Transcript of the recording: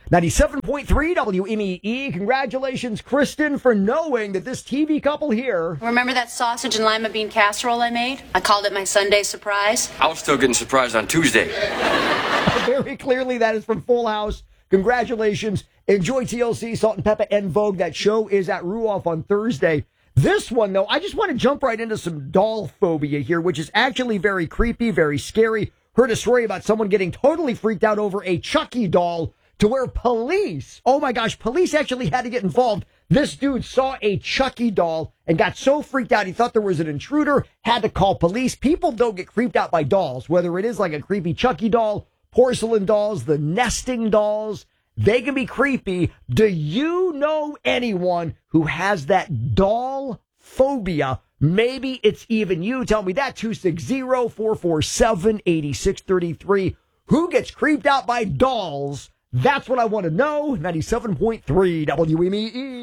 97.3 WMEE. Congratulations, Kristen, for knowing that this TV couple here. Remember that sausage and lima bean casserole I made? I called it my Sunday surprise. I was still getting surprised on Tuesday. Very clearly, that is from Full House. Congratulations. Enjoy TLC, Salt and Pepper, and Vogue. That show is at Ruoff on Thursday. This one, though, I just want to jump right into some doll phobia here, which is actually very creepy, very scary. Heard a story about someone getting totally freaked out over a Chucky doll to where police, oh my gosh, police actually had to get involved. This dude saw a Chucky doll and got so freaked out he thought there was an intruder, had to call police. People don't get creeped out by dolls, whether it is like a creepy Chucky doll, porcelain dolls, the nesting dolls. They can be creepy. Do you know anyone who has that doll phobia? Maybe it's even you. Tell me that. 260-447-8633. Who gets creeped out by dolls? That's what I want to know. 97.3 WMEE.